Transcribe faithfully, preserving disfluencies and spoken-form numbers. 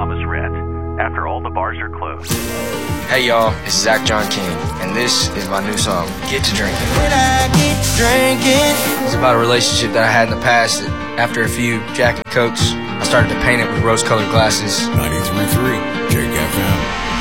Thomas Rhett. After all the bars are closed. Hey y'all, it's Zach John King, and this is my new song, Get to Drinking. When I get to drinking. It's about a relationship that I had in the past that after a few Jack and Cokes, I started to paint it with rose-colored glasses. ninety-three point three J K F M.